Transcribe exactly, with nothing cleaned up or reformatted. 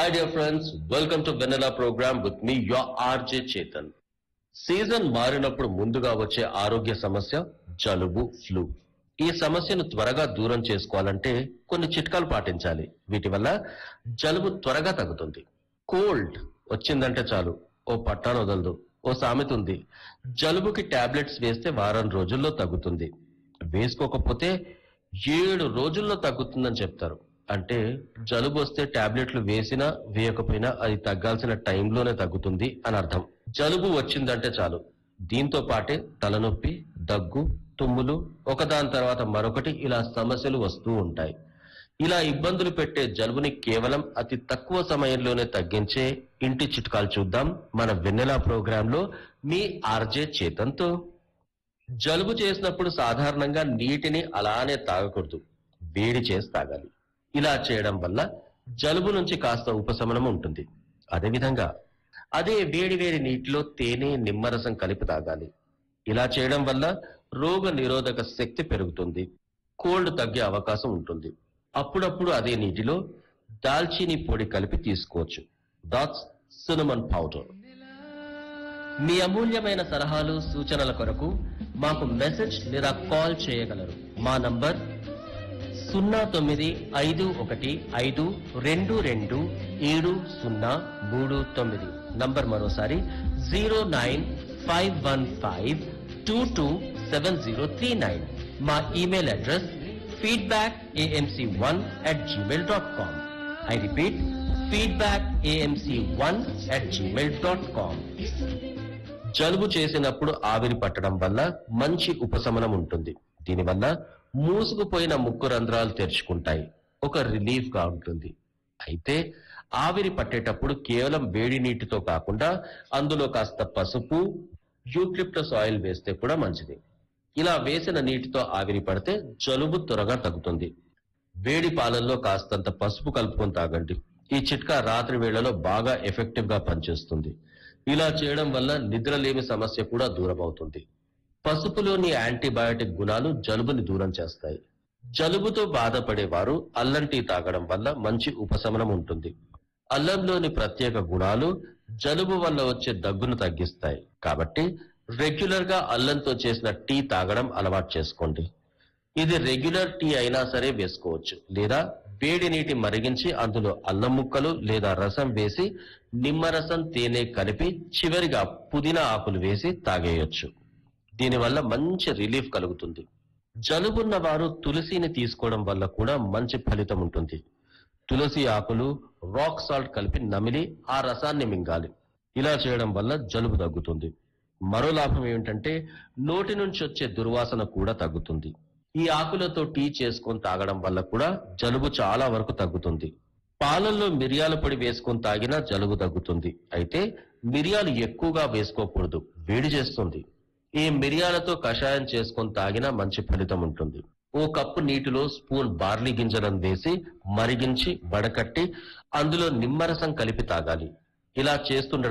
Hi dear friends, welcome to Vanilla program with me, your R J Chetan. Season మారినప్పుడు ముందుగా వచ్చే ఆరోగ్య సమస్య జలుబు, ఫ్లూ. ఈ సమస్యను త్వరగా దూరం చేసుకోవాలంటే కొన్ని చిట్కాలు పాటించాలి. వీటి వల్ల జలుబు త్వరగా తగ్గుతుంది. కోల్డ్ వచ్చిందంటే చాలు ఓ పట్టాను వదలదు. ఓ సామెత ఉంది, జలుబుకి టాబ్లెట్స్ వేస్తే వారం రోజుల్లో తగ్గుతుంది, వేసుకోకపోతే ఏడు రోజుల్లో తగ్గుతుందని చెప్తారు. అంటే జలుబు వస్తే టాబ్లెట్లు వేసినా వేయకపోయినా అది తగ్గాల్సిన టైంలోనే తగ్గుతుంది అని అర్థం. జలుబు వచ్చిందంటే చాలు దీంతో పాటే తలనొప్పి, దగ్గు, తుమ్ములు, ఒకదాని తర్వాత మరొకటి ఇలా సమస్యలు వస్తూ ఉంటాయి. ఇలా ఇబ్బందులు పెట్టే జలుబుని కేవలం అతి తక్కువ సమయంలోనే తగ్గించే ఇంటి చిట్కాలు చూద్దాం మన వెన్నెలా ప్రోగ్రామ్ లో మీ ఆర్జే చేతన్తో. జలుబు చేసినప్పుడు సాధారణంగా నీటిని అలానే తాగకూడదు, వేడి చేసి తాగాలి. ఇలా చేయడం వల్ల జలుబు నుంచి కాస్త ఉపశమనం ఉంటుంది. అదేవిధంగా అదే వేడి వేడి నీటిలో తేనె, నిమ్మరసం కలిపి తాగాలి. ఇలా చేయడం వల్ల రోగ నిరోధక శక్తి పెరుగుతుంది, కోల్డ్ తగ్గే అవకాశం ఉంటుంది. అప్పుడప్పుడు అదే నీటిలో దాల్చీని పొడి కలిపి తీసుకోవచ్చు. That's cinnamon powder. మీ అమూల్యమైన సలహాలు, సూచనల కొరకు మాకు మెసేజ్ లేదా కాల్ చేయగలరు. మా నంబర్ సున్నా తొమ్మిది ఐదు ఒకటి ఐదు రెండు రెండు ఏడు సున్నా మూడు తొమ్మిది. నంబర్ మరోసారి zero nine five one five two two seven zero three nine. మా email address feedback AMC one at Gmail dot com. I repeat, feedback AMC one at Gmail dot com. జలుబు చేసినప్పుడు ఆవిరి పట్టడం వల్ల మంచి ఉపశమనం ఉంటుంది. దీనివల్ల మూసుకుపోయిన ముక్కు రంధ్రాలు తెరుచుకుంటాయి, ఒక రిలీఫ్ గా ఉంటుంది. అయితే ఆవిరి పట్టేటప్పుడు కేవలం వేడి నీటితో కాకుండా అందులో కాస్త పసుపు, యూక్లిప్టస్ ఆయిల్ వేస్తే కూడా మంచిది. ఇలా వేసిన నీటితో ఆవిరి పడితే జలుబు త్వరగా తగ్గుతుంది. వేడి పాలల్లో కాస్తంత పసుపు కలుపుకొని తాగండి. ఈ చిట్కా రాత్రి వేళలో బాగా ఎఫెక్టివ్ గా పనిచేస్తుంది. ఇలా చేయడం వల్ల నిద్రలేమి సమస్య కూడా దూరం అవుతుంది. పసుపులోని యాంటీబయాటిక్ గుణాలు జలుబుని దూరం చేస్తాయి. జలుబుతో బాధపడేవారు అల్లం టీ తాగడం వల్ల మంచి ఉపశమనం ఉంటుంది. అల్లంలోని ప్రత్యేక గుణాలు జలుబు వల్ల వచ్చే దగ్గును తగ్గిస్తాయి. కాబట్టి రెగ్యులర్ గా అల్లంతో చేసిన టీ తాగడం అలవాటు చేసుకోండి. ఇది రెగ్యులర్ టీ అయినా సరే వేసుకోవచ్చు, లేదా వేడి నీటి మరిగించి అందులో అల్లం ముక్కలు లేదా రసం వేసి నిమ్మరసం, తేనె కలిపి చివరిగా పుదీనా ఆకులు వేసి తాగేయొచ్చు. దీనివల్ల మంచి రిలీఫ్ కలుగుతుంది. జలుబున్న వారు తులసిని తీసుకోవడం వల్ల కూడా మంచి ఫలితం ఉంటుంది. తులసి ఆకులు, రాక్ సాల్ట్ కలిపి నమిలి ఆ రసాన్ని మింగాలి. ఇలా చేయడం వల్ల జలుబు తగ్గుతుంది. మరో లాభం ఏమిటంటే నోటి నుంచి వచ్చే దుర్వాసన కూడా తగ్గుతుంది. ఈ ఆకులతో టీ చేసుకొని తాగడం వల్ల కూడా జలుబు చాలా వరకు తగ్గుతుంది. పాలల్లో మిరియాల పొడి వేసుకొని తాగినా జలుబు తగ్గుతుంది. అయితే మిరియాలు ఎక్కువగా వేసుకోకూడదు, వేడి చేస్తుంది. ఈ మిరియాలతో కషాయం చేసుకొని తాగినా మంచి ఫలితం ఉంటుంది. ఓ కప్పు నీటిలో స్పూన్ బార్లీ గింజలను వేసి మరిగించి వడకట్టి అందులో నిమ్మరసం కలిపి తాగాలి. ఇలా చేస్తుండడం